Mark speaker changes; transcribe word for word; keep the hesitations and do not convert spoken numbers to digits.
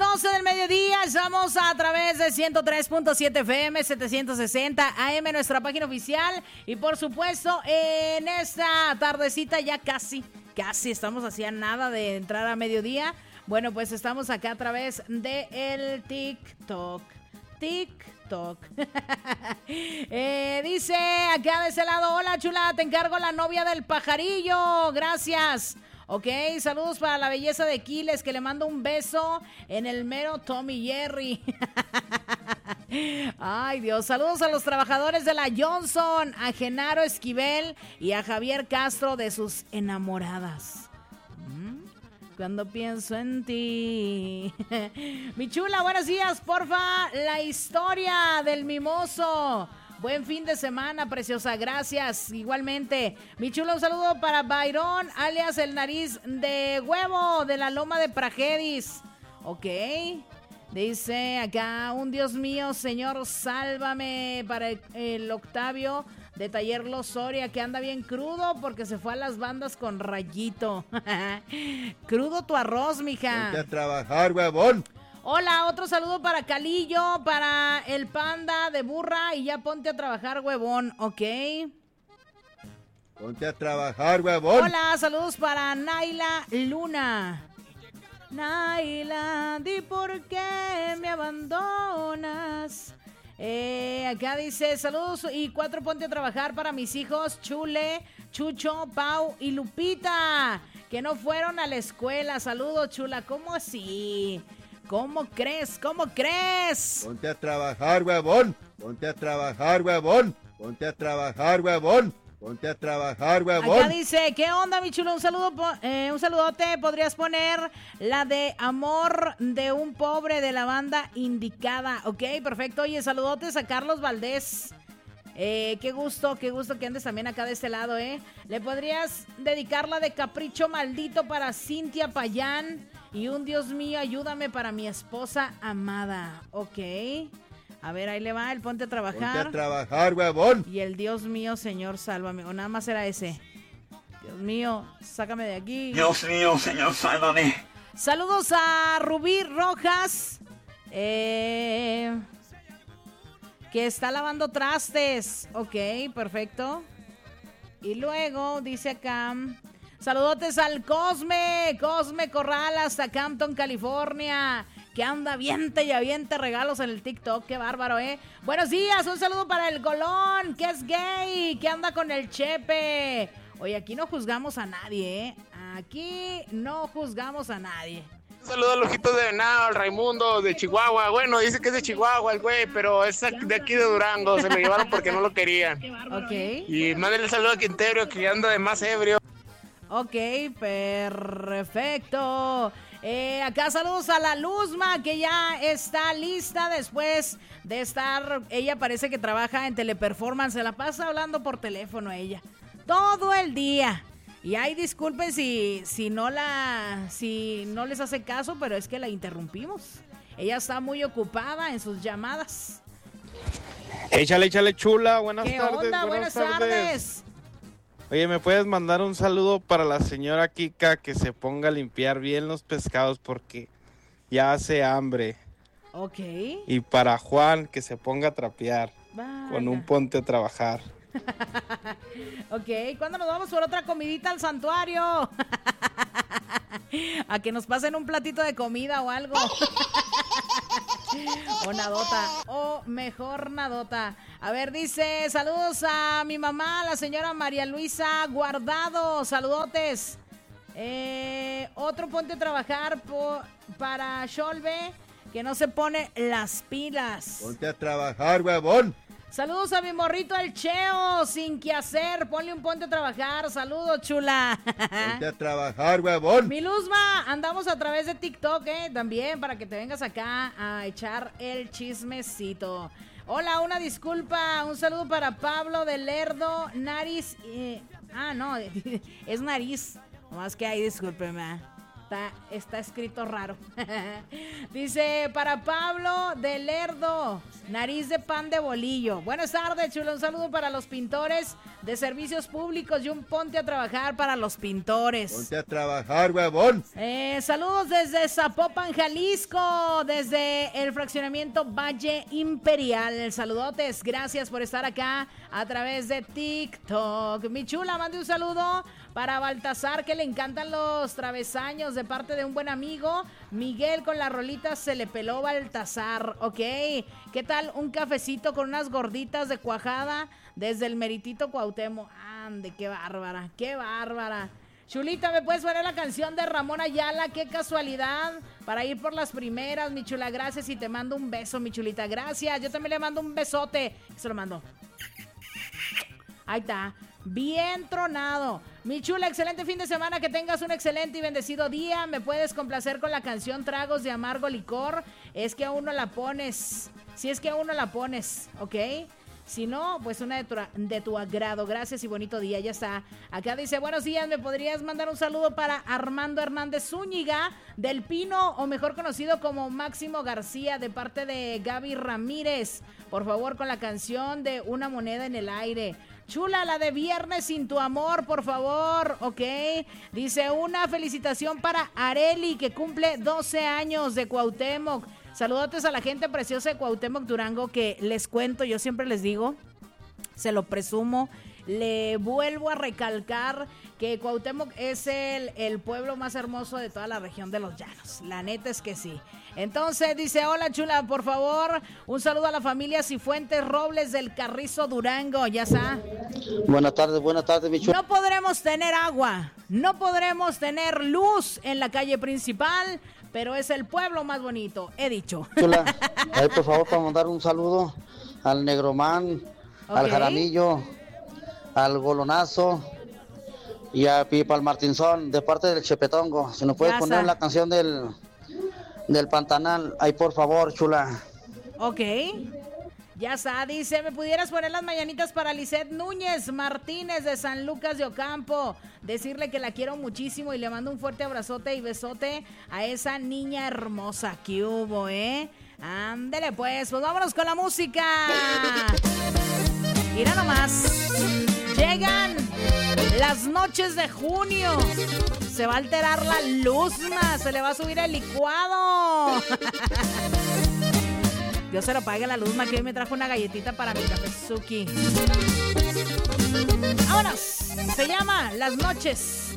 Speaker 1: doce del mediodía, estamos a través de ciento tres punto siete F M, setecientos sesenta A M, nuestra página oficial. Y por supuesto, en esta tardecita ya casi, casi estamos hacia nada de entrar a mediodía. Bueno, pues estamos acá a través de el TikTok. TikTok. eh, dice acá de ese lado, hola chula, te encargo la novia del pajarillo, gracias. Ok, saludos para la belleza de Quiles, que le mando un beso en el mero Tommy Jerry. Ay, Dios, saludos a los trabajadores de la Johnson, a Genaro Esquivel y a Javier Castro de sus enamoradas. ¿Mm? Cuando pienso en ti. Mi chula, buenos días, porfa, la historia del mimoso. Buen fin de semana, preciosa, gracias, igualmente. Mi chulo, un saludo para Byron, alias el nariz de huevo de la Loma de Pragedis. Ok, dice acá, un Dios mío, Señor, sálvame para el, el Octavio de Taller Lozoria, que anda bien crudo porque se fue a las bandas con Rayito. Crudo tu arroz, mija.
Speaker 2: Ponte a trabajar, huevón.
Speaker 1: Hola, otro saludo para Calillo, para el panda de burra y ya ponte a trabajar, huevón, ¿ok?
Speaker 2: Ponte a trabajar, huevón.
Speaker 1: Hola, saludos para Naila Luna. Naila, di por qué me abandonas. Eh, acá dice, saludos y cuatro ponte a trabajar para mis hijos Chule, Chucho, Pau y Lupita, que no fueron a la escuela. Saludos, chula, ¿cómo así? ¿Cómo crees? ¿Cómo crees?
Speaker 2: Ponte a trabajar, huevón. Ponte a trabajar, huevón. Ponte a trabajar, huevón. Ponte a trabajar, huevón.
Speaker 1: Acá dice, ¿qué onda, mi chulo? Un saludo, eh, un saludote. ¿Podrías poner la de Amor de un pobre de la banda Indicada? Ok, perfecto. Oye, saludotes a Carlos Valdés. Eh, qué gusto, qué gusto que andes también acá de este lado, ¿eh? ¿Le podrías dedicar la de Capricho Maldito para Cintia Payán? Y un Dios mío, ayúdame para mi esposa amada. Ok. A ver, ahí le va el ponte a trabajar.
Speaker 2: Ponte a trabajar, huevón.
Speaker 1: Y el Dios mío, Señor, sálvame. O nada más era ese. Dios mío, sácame de aquí.
Speaker 3: Dios mío, Señor, sálvame.
Speaker 1: Saludos a Rubí Rojas. Eh, que está lavando trastes. Ok, perfecto. Y luego dice acá... Saludotes al Cosme, Cosme Corral hasta Campton, California, que anda aviente y aviente regalos en el TikTok, qué bárbaro, ¿eh? Buenos días, un saludo para el Colón, que es gay, que anda con el Chepe. Oye, aquí no juzgamos a nadie, ¿eh? Aquí no juzgamos a nadie.
Speaker 4: Un saludo al ojito de venado, al Raimundo de Chihuahua. Bueno, dice que es de Chihuahua el güey, pero es de aquí de Durango, se lo llevaron porque no lo querían.
Speaker 1: Ok.
Speaker 4: Y mándale el saludo a Quinterio, que anda de más ebrio.
Speaker 1: Ok, perfecto. Eh, acá saludos a la Luzma, que ya está lista después de estar... Ella parece que trabaja en Teleperformance, se la pasa hablando por teléfono ella. Todo el día. Y ay, disculpen si, si, no la, si no les hace caso, pero es que la interrumpimos. Ella está muy ocupada en sus llamadas.
Speaker 5: Échale, échale, chula. Buenas
Speaker 1: ¿Qué
Speaker 5: tardes.
Speaker 1: onda?
Speaker 5: Buenas,
Speaker 1: Buenas
Speaker 5: tardes.
Speaker 1: tardes.
Speaker 5: Oye, ¿me puedes mandar un saludo para la señora Kika que se ponga a limpiar bien los pescados porque ya hace hambre?
Speaker 1: Ok.
Speaker 5: Y para Juan que se ponga a trapear
Speaker 1: Vaya.
Speaker 5: con un ponte a trabajar.
Speaker 1: Ok, ¿cuándo nos vamos por otra comidita al santuario? A que nos pasen un platito de comida o algo. O nadota, o mejor nadota. A ver, dice, saludos a mi mamá, la señora María Luisa Guardado, saludotes. Eh, otro ponte a trabajar por, para Xolve, que no se pone las pilas.
Speaker 2: Ponte a trabajar, huevón.
Speaker 1: Saludos a mi morrito el Cheo, sin que hacer, ponle un ponte a trabajar, saludos chula.
Speaker 2: Ponte a trabajar, huevón.
Speaker 1: Mi Luzma, andamos a través de TikTok, eh, también, para que te vengas acá a echar el chismecito. Hola, una disculpa, un saludo para Pablo de Lerdo, Nariz, eh, ah, no, es Nariz, nomás que ahí, discúlpeme. Está, está escrito raro. Dice, para Pablo de Lerdo, Nariz de pan de bolillo. Buenas tardes, chulo. Un saludo para los pintores de servicios públicos y un ponte a trabajar para los pintores.
Speaker 2: Ponte a trabajar, huevón.
Speaker 1: Eh, saludos desde Zapopan, Jalisco, desde el fraccionamiento Valle Imperial. Saludotes, gracias por estar acá a través de TikTok. Mi chula, mande un saludo para Baltasar, que le encantan los travesaños, de parte de un buen amigo. Miguel, con la rolita Se le peló Baltasar. Ok, ¿qué tal un cafecito con unas gorditas de cuajada desde el meritito Cuauhtémoc? Ande, qué bárbara, qué bárbara. Chulita, ¿me puedes poner la canción de Ramón Ayala? Qué casualidad, para ir por las primeras, mi chula. Gracias y te mando un beso, mi chulita. Gracias, yo también le mando un besote. Se lo mando. Ahí está. Bien tronado. Mi chula, excelente fin de semana, que tengas un excelente y bendecido día. Me puedes complacer con la canción Tragos de Amargo Licor. Es que aún no la pones. Si es que aún no la pones, ¿ok? Si no, pues una de tu, de tu agrado. Gracias y bonito día, ya está. Acá dice, buenos días, ¿me podrías mandar un saludo para Armando Hernández Zúñiga del Pino, o mejor conocido como Máximo García, de parte de Gaby Ramírez? Por favor, con la canción de Una moneda en el aire. Chula, la de Viernes sin tu amor, por favor, ok. Dice, una felicitación para Areli, que cumple doce años, de Cuauhtémoc. Saludotes a la gente preciosa de Cuauhtémoc, Durango, que les cuento, yo siempre les digo, se lo presumo, le vuelvo a recalcar que Cuauhtémoc es el, el pueblo más hermoso de toda la región de los Llanos. La neta es que sí. Entonces dice, hola chula, por favor, un saludo a la familia Cifuentes Robles del Carrizo, Durango, ya está.
Speaker 6: Buenas tardes, buenas tardes, mi chula.
Speaker 1: No podremos tener agua, no podremos tener luz en la calle principal, pero es el pueblo más bonito, he dicho.
Speaker 6: Chula, ahí por favor para mandar un saludo al Negromán, okay, al Jaramillo, al Golonazo y a Pipa al Martinzón, de parte del Chepetongo. Si nos puedes
Speaker 1: Casa.
Speaker 6: poner la canción del, del Pantanal, ahí por favor, chula.
Speaker 1: Ok, ya está, dice, ¿me pudieras poner las mañanitas para Lisette Núñez Martínez de San Lucas de Ocampo? Decirle que la quiero muchísimo y le mando un fuerte abrazote y besote a esa niña hermosa. ¿Qué hubo, eh? Ándele pues, pues vámonos con la música. Mira nomás, llegan las noches de junio. Se va a alterar la luzma, se le va a subir el licuado. Dios se lo pague la luzma, que hoy me trajo una galletita para mi café Suki. ¡Vámonos! Se llama Las Noches